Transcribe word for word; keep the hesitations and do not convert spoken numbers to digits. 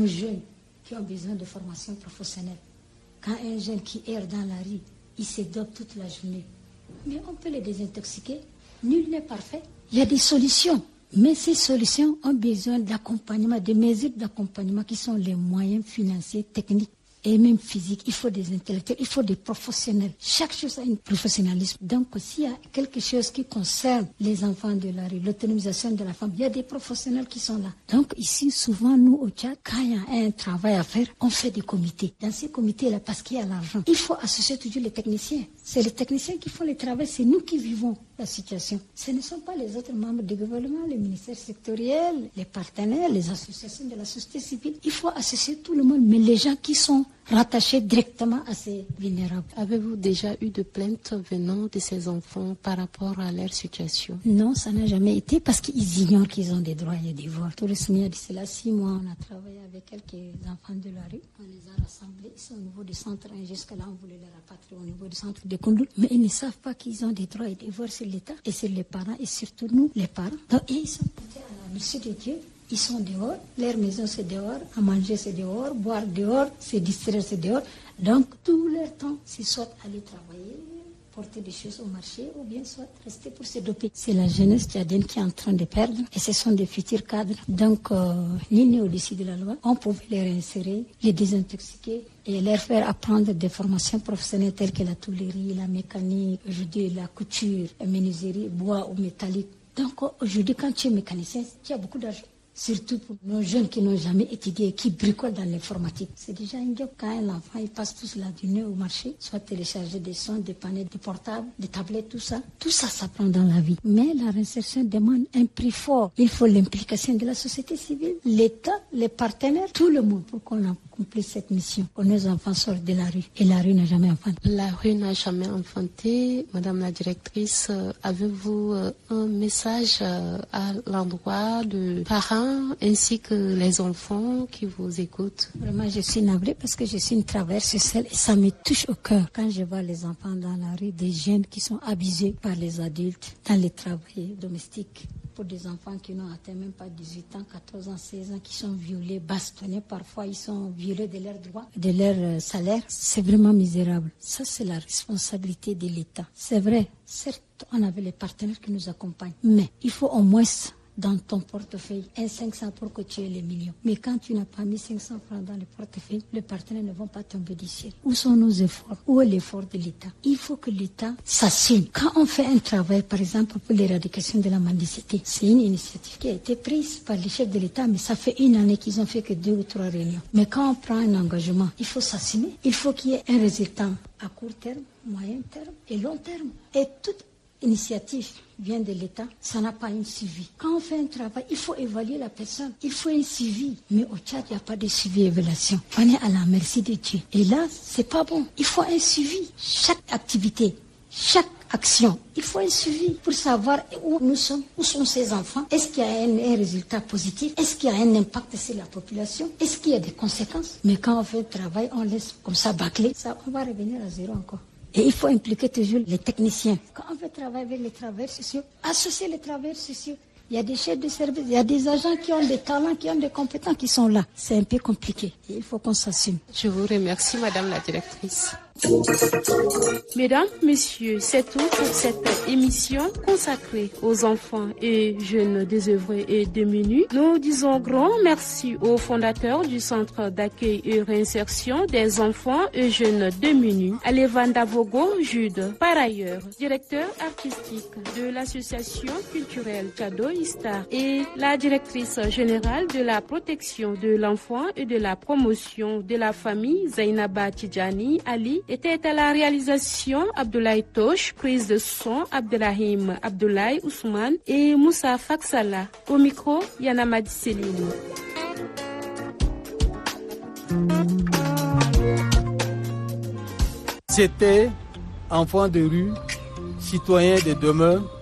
nos jeunes qui ont besoin de formation professionnelle. Quand un jeune qui erre dans la rue, il se dope toute la journée. Mais on peut les désintoxiquer. Nul n'est parfait. Il y a des solutions. Mais ces solutions ont besoin d'accompagnement, de mesures d'accompagnement qui sont les moyens financiers, techniques et même physiques. Il faut des intellectuels, il faut des professionnels. Chaque chose a un professionnalisme. Donc, s'il y a quelque chose qui concerne les enfants de la rue, l'autonomisation de la femme, il y a des professionnels qui sont là. Donc, ici, souvent, nous, au Tchad, quand il y a un travail à faire, on fait des comités. Dans ces comités-là, parce qu'il y a l'argent, il faut associer toujours les techniciens. C'est les techniciens qui font le travail, c'est nous qui vivons la situation. Ce ne sont pas les autres membres du gouvernement, les ministères sectoriels, les partenaires, les associations de la société civile. Il faut associer tout le monde, mais les gens qui sont rattachés directement à ces vulnérables. Avez-vous déjà eu de plaintes venant de ces enfants par rapport à leur situation? Non, ça n'a jamais été parce qu'ils ignorent qu'ils ont des droits et des devoirs. Tout récemment, il y a cela six mois, on a travaillé avec quelques enfants de la rue. On les a rassemblés ici au niveau du centre. Jusque-là, on voulait les rapatrier au niveau du centre de Koundou. Mais ils ne savent pas qu'ils ont des droits et des devoirs sur l'État et sur les parents et surtout nous, les parents. Donc, et ils sont portés à la merci de Dieu. Ils sont dehors, leur maison c'est dehors, à manger c'est dehors, boire dehors, se distraire c'est dehors. Donc tout leur temps, c'est soit aller travailler, porter des choses au marché ou bien soit rester pour se doper. C'est la jeunesse tchadienne qui est en train de perdre et ce sont des futurs cadres. Donc euh, ni né au-dessus de la loi, on pouvait les réinsérer, les désintoxiquer et leur faire apprendre des formations professionnelles telles que la tôlerie, la mécanique, aujourd'hui la couture, la menuiserie, bois ou métallique. Donc aujourd'hui quand tu es mécanicien, tu as beaucoup d'argent. Surtout pour nos jeunes qui n'ont jamais étudié et qui bricolent dans l'informatique. C'est déjà un job quand un enfant il passe tous la journée au marché, soit télécharger des sons, des panneaux, des portables, des tablettes, tout ça. Tout ça s'apprend dans la vie. Mais la réinsertion demande un prix fort. Il faut l'implication de la société civile, l'État, les partenaires, tout le monde pour qu'on accomplisse cette mission. Que nos enfants sortent de la rue. Et la rue n'a jamais enfanté. La rue n'a jamais enfanté. Madame la directrice, avez-vous un message à l'endroit de parents ainsi que les enfants qui vous écoutent? Vraiment, je suis navrée parce que je suis une traverse seule et ça me touche au cœur quand je vois les enfants dans la rue, des jeunes qui sont abusés par les adultes dans les travaux domestiques. Pour des enfants qui n'ont atteint même pas dix-huit ans, quatorze ans, seize ans, qui sont violés, bastonnés, parfois ils sont violés de leurs droits, de leur salaire. C'est vraiment misérable. Ça, c'est la responsabilité de l'État. C'est vrai, certes, on avait les partenaires qui nous accompagnent, mais il faut au moins dans ton portefeuille un cinq cents pour que tu aies les millions. Mais quand tu n'as pas mis cinq cents francs dans le portefeuille, les partenaires ne vont pas tomber du ciel. Où sont nos efforts? Où est l'effort de l'État? Il faut que l'État s'assigne. Quand on fait un travail, par exemple, pour l'éradication de la mendicité, c'est une initiative qui a été prise par les chefs de l'État, mais ça fait une année qu'ils ont fait que deux ou trois réunions. Mais quand on prend un engagement, il faut s'assumer. Il faut qu'il y ait un résultat à court terme, moyen terme et long terme. Et toute initiative vient de l'État, ça n'a pas un suivi. Quand on fait un travail, il faut évaluer la personne, il faut un suivi. Mais au Tchad, il n'y a pas de suivi et évaluation. On est à la merci de Dieu. Et là, c'est pas bon. Il faut un suivi. Chaque activité, chaque action, il faut un suivi pour savoir où nous sommes, où sont ces enfants. Est-ce qu'il y a un, un résultat positif? Est-ce qu'il y a un impact sur la population? Est-ce qu'il y a des conséquences? Mais quand on fait le travail, on laisse comme ça bâcler, ça, on va revenir à zéro encore. Et il faut impliquer toujours les techniciens. Quand on veut travailler avec les travailleurs sociaux, associer les travailleurs sociaux. Il y a des chefs de service, il y a des agents qui ont des talents, qui ont des compétences, qui sont là. C'est un peu compliqué. Et il faut qu'on s'assume. Je vous remercie, Madame la directrice. Mesdames, Messieurs, c'est tout pour cette émission consacrée aux enfants et jeunes désœuvrés et démunis. Nous disons grand merci au fondateur du Centre d'accueil et réinsertion des enfants et jeunes démunis, Alevan Davogo Jude, par ailleurs directeur artistique de l'association culturelle Tchado Istar et la directrice générale de la protection de l'enfant et de la promotion de la famille, Zainaba Tidjani Ali, était à la réalisation Abdoulaye Tosh, prise de son Abdelrahim Abdoulaye Ousmane et Moussa Faksala. Au micro, Yana Madi Selim. C'était enfants de rue, citoyens de demain,